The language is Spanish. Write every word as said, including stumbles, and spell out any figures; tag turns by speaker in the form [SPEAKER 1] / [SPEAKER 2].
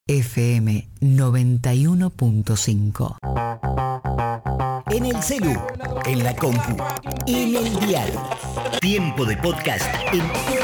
[SPEAKER 1] F M noventa y uno punto cinco.
[SPEAKER 2] En el celu, en la compu, en el dial. Tiempo de podcast en